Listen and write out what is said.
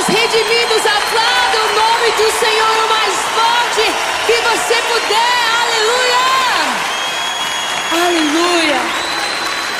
redimidos, aplauda o nome do Senhor o mais forte que você puder.